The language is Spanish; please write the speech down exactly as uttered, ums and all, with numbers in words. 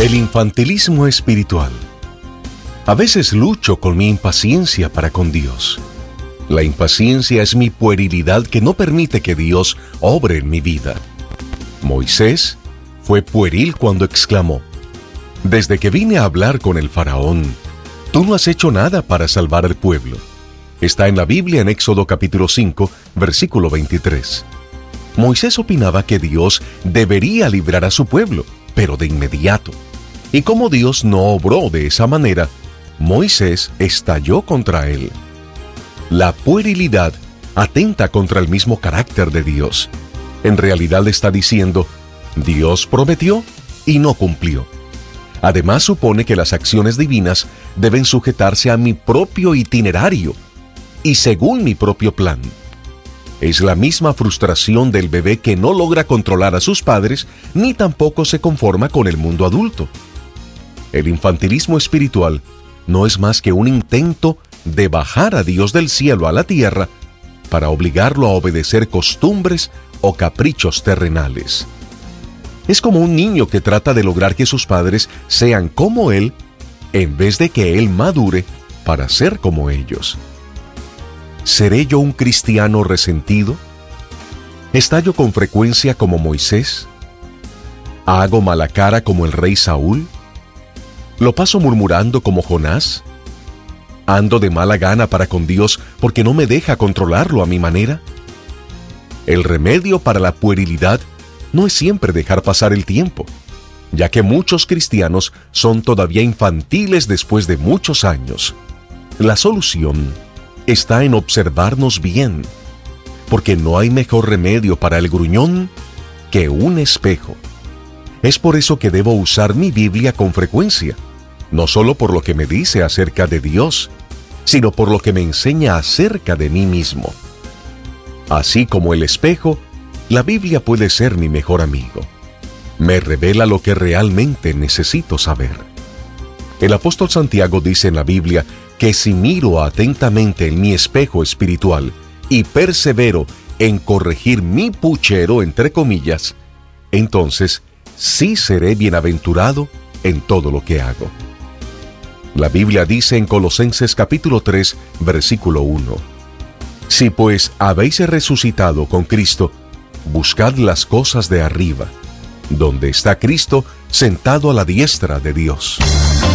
El infantilismo espiritual. A veces lucho con mi impaciencia para con Dios. La impaciencia es mi puerilidad que no permite que Dios obre en mi vida. Moisés fue pueril cuando exclamó: «Desde que vine a hablar con el faraón, tú no has hecho nada para salvar al pueblo». Está en la Biblia en Éxodo capítulo cinco, versículo veintitrés. Moisés opinaba que Dios debería librar a su pueblo, pero de inmediato. Y como Dios no obró de esa manera, Moisés estalló contra él. La puerilidad atenta contra el mismo carácter de Dios. En realidad está diciendo: Dios prometió y no cumplió. Además supone que las acciones divinas deben sujetarse a mi propio itinerario y según mi propio plan. Es la misma frustración del bebé que no logra controlar a sus padres ni tampoco se conforma con el mundo adulto. El infantilismo espiritual no es más que un intento de bajar a Dios del cielo a la tierra para obligarlo a obedecer costumbres o caprichos terrenales. Es como un niño que trata de lograr que sus padres sean como él en vez de que él madure para ser como ellos. ¿Seré yo un cristiano resentido? ¿Estallo con frecuencia como Moisés? ¿Hago mala cara como el rey Saúl? ¿Lo paso murmurando como Jonás? ¿Ando de mala gana para con Dios porque no me deja controlarlo a mi manera? El remedio para la puerilidad no es siempre dejar pasar el tiempo, ya que muchos cristianos son todavía infantiles después de muchos años. La solución está en observarnos bien, porque no hay mejor remedio para el gruñón que un espejo. Es por eso que debo usar mi Biblia con frecuencia, no solo por lo que me dice acerca de Dios, sino por lo que me enseña acerca de mí mismo. Así como el espejo, la Biblia puede ser mi mejor amigo. Me revela lo que realmente necesito saber. El apóstol Santiago dice en la Biblia que si miro atentamente en mi espejo espiritual y persevero en corregir mi puchero, entre comillas, entonces sí seré bienaventurado en todo lo que hago. La Biblia dice en Colosenses capítulo tres, versículo uno: Si pues habéis resucitado con Cristo, buscad las cosas de arriba, donde está Cristo sentado a la diestra de Dios.